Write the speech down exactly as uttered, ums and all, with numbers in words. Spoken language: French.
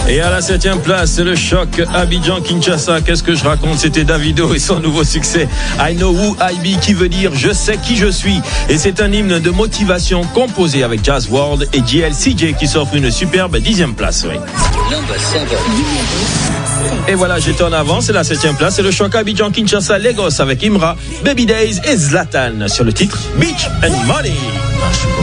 Et à la septième place, c'est le choc Abidjan-Kinshasa. Qu'est-ce que je raconte? C'était Davido et son nouveau succès I Know Who I Be, qui veut dire je sais qui je suis. Et c'est un hymne de motivation composé avec Jazz World et J L C J qui s'offre une superbe dixième place. Oui. Et voilà, j'étais en avant, c'est la septième place, c'est le choc Abidjan-Kinshasa Lagos avec Imra, Baby Days et Zlatan sur le titre Beach and Money.